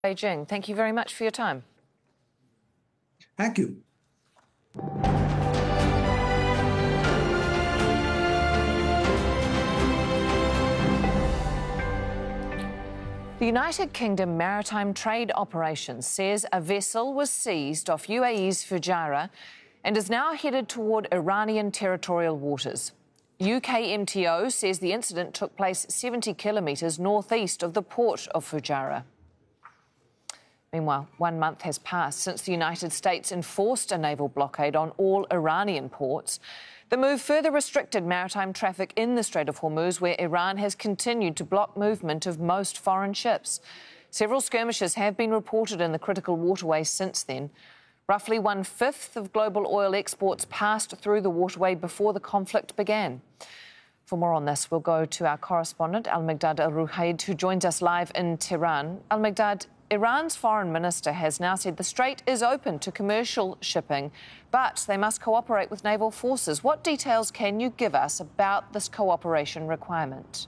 Beijing. Thank you very much for your time. Thank you. The United Kingdom Maritime Trade Operations says a vessel was seized off UAE's Fujairah and is now headed toward Iranian territorial waters. UK MTO says the incident took place 70 kilometres northeast of the port of Fujairah. Meanwhile, 1 month has passed since the United States enforced a naval blockade on all Iranian ports. The move further restricted maritime traffic in the Strait of Hormuz, where Iran has continued to block movement of most foreign ships. Several skirmishes have been reported in the critical waterway since then. Roughly 1/5 of global oil exports passed through the waterway before the conflict began. For more on this, we'll go to our correspondent, Al-Miqdad Al-Ruhaid, who joins us live in Tehran. Al-Miqdad, Iran's foreign minister has now said the strait is open to commercial shipping, but they must cooperate with naval forces. What details can you give us about this cooperation requirement?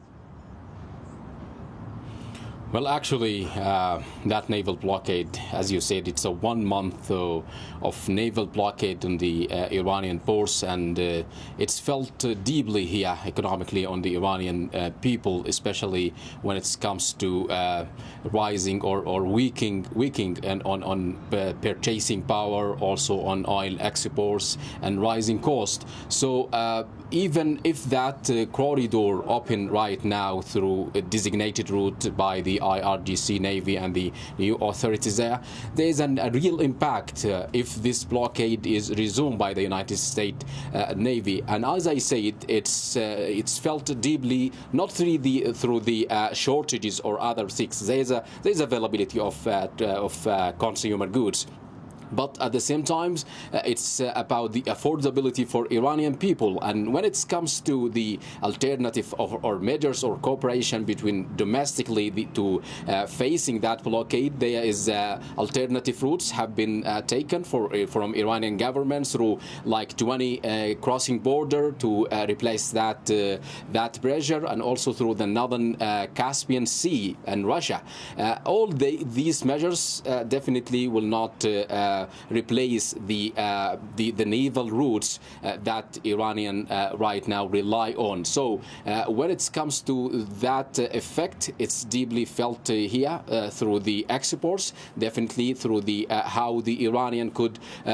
Well, actually, that naval blockade, as you said, it's a 1 month of naval blockade on the Iranian ports, and it's felt deeply here economically on the Iranian people, especially when it comes to rising or weakening and on purchasing power, also on oil exports and rising cost. So even if that corridor open right now through a designated route by the IRGC Navy and the new authorities there is a real impact if this blockade is resumed by the United States Navy. And as I say, it's felt deeply, not through the shortages or other things. There's availability of consumer goods. But at the same time, it's about the affordability for Iranian people. And when it comes to the alternative or measures or cooperation between domestically to facing that blockade, there is alternative routes have been taken from Iranian government through like 20 crossing border to replace that pressure, and also through the northern Caspian Sea and Russia. All these measures definitely will not replace the naval routes that Iranian right now rely on. So when it comes to that effect, it's deeply felt here through the exports, definitely through the how the Iranian could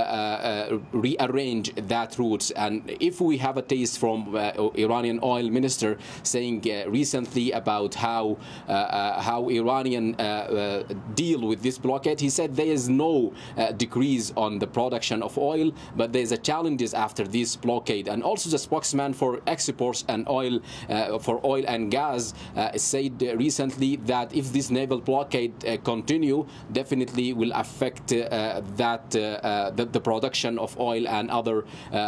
rearrange that routes. And if we have a taste from Iranian oil minister saying recently about how Iranian deal with this blockade, he said there is no decrease on the production of oil, but there's a challenges after this blockade. And also the spokesman for exports and oil for oil and gas said recently that if this naval blockade continue, definitely will affect the production of oil and other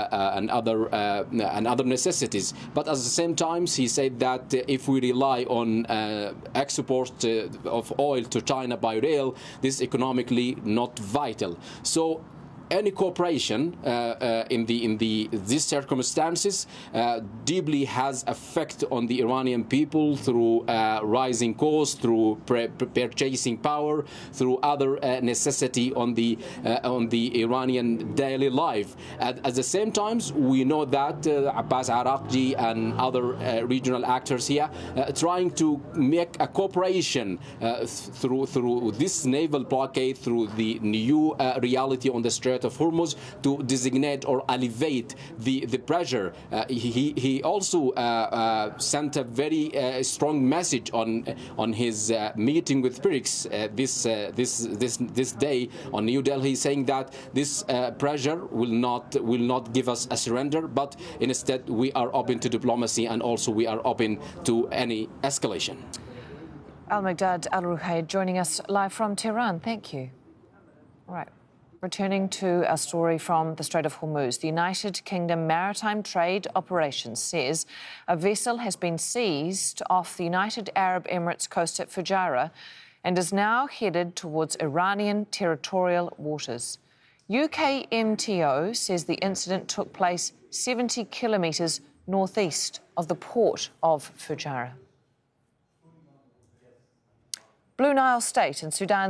necessities. But at the same time, he said that if we rely on export of oil to China by rail, this is economically not vital. So any cooperation in these circumstances deeply has effect on the Iranian people through rising costs, through purchasing power, through other necessity on the Iranian daily life. At the same time, we know that Abbas Araghchi and other regional actors here trying to make a cooperation through this naval blockade, through the new reality on the Strait of Hormuz, to designate or alleviate the pressure. He also sent a very strong message on his meeting with BRICS this day on New Delhi, saying that this pressure will not give us a surrender, but instead we are open to diplomacy, and also we are open to any escalation. Al-Miqdad Al-Ruhaid joining us live from Tehran. Thank you. All right. Returning to a story from the Strait of Hormuz, the United Kingdom Maritime Trade Operations says a vessel has been seized off the United Arab Emirates coast at Fujairah and is now headed towards Iranian territorial waters. UK MTO says the incident took place 70 kilometres northeast of the port of Fujairah. Blue Nile State in Sudan